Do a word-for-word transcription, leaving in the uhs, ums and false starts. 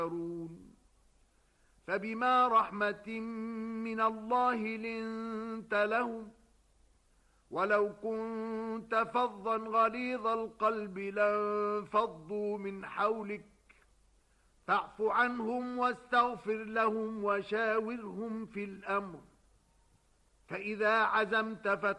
فبما رحمة من الله لنت لهم ولو كنت فظا غليظ القلب لانفضوا من حولك فاعف عنهم واستغفر لهم وشاورهم في الأمر فإذا عزمت